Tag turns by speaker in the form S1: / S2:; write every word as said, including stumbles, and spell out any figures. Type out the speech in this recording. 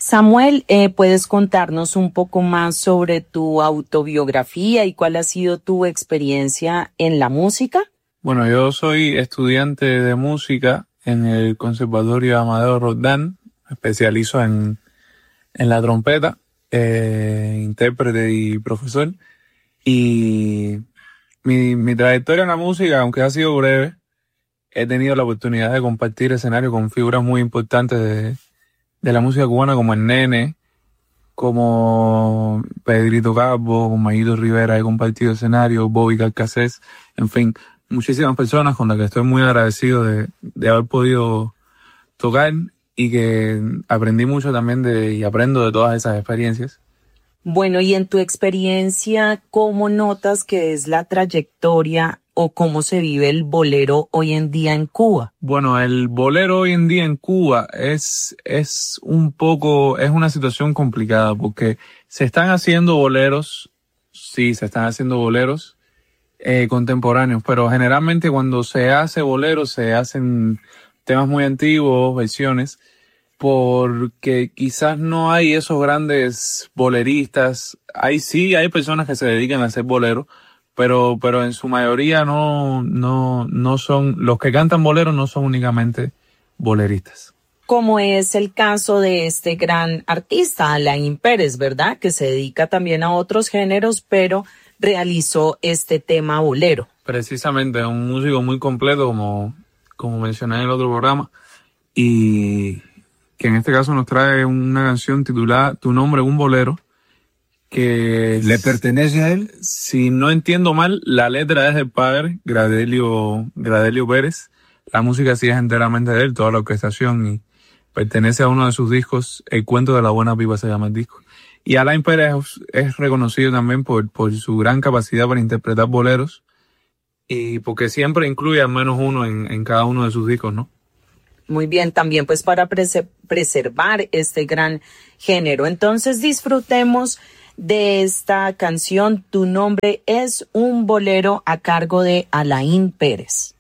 S1: Samuel, eh, ¿puedes contarnos un poco más sobre tu autobiografía y cuál ha sido tu experiencia en la música?
S2: Bueno, yo soy estudiante de música en el Conservatorio Amadeo Roldán, me especializo en, en la trompeta, eh, intérprete y profesor. Y mi, mi trayectoria en la música, aunque ha sido breve, he tenido la oportunidad de compartir escenario con figuras muy importantes de, de la música cubana, como el Nene, como Pedrito Calvo, con Mayito Rivera. He compartido escenario, Bobby Calcasés, en fin, muchísimas personas con las que estoy muy agradecido de, de haber podido tocar y que aprendí mucho también de, y aprendo de todas esas experiencias.
S1: Bueno, y en tu experiencia, ¿cómo notas que es la trayectoria o cómo se vive el bolero hoy en día en Cuba?
S2: Bueno, el bolero hoy en día en Cuba es, es un poco, es una situación complicada porque se están haciendo boleros, sí, se están haciendo boleros eh, contemporáneos, pero generalmente cuando se hace bolero se hacen temas muy antiguos, versiones, porque quizás no hay esos grandes boleristas. Hay sí, hay personas que se dedican a hacer boleros, pero pero en su mayoría no no no son los que cantan boleros, no son únicamente boleristas.
S1: Como es el caso de este gran artista, Alain Pérez, ¿verdad? Que se dedica también a otros géneros, pero realizó este tema bolero.
S2: Precisamente, un músico muy completo, como como mencioné en el otro programa, y que en este caso nos trae una canción titulada Tu nombre, un bolero, que
S3: ¿le pertenece a él?
S2: Si no entiendo mal, la letra es del padre, Gradelio, Gradelio Pérez. La música sí es enteramente de él, toda la orquestación, y pertenece a uno de sus discos, El cuento de la buena pipa se llama el disco. Y Alain Pérez es reconocido también por, por su gran capacidad para interpretar boleros, y porque siempre incluye al menos uno en, en cada uno de sus discos, ¿no?
S1: Muy bien, también pues para prese- preservar este gran género. Entonces disfrutemos de esta canción, Tu nombre es un bolero, a cargo de Alain Pérez.